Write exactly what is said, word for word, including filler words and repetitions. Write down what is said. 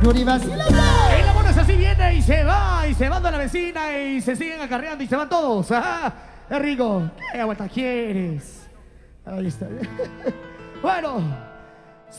Yuri vacilando. El amor es así, viene y se va, y se va a la vecina, y se siguen acarreando, y se van todos. ¡Ah! ¡Es rico! ¿Qué vuelta quieres? Ahí está. Bueno.